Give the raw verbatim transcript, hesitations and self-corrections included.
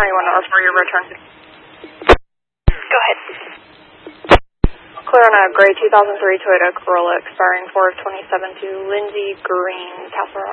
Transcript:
you want to refer your return? Go ahead. Clear on a gray two thousand three Toyota Corolla expiring four of twenty-seven to Lindsay Green, Castle Rock.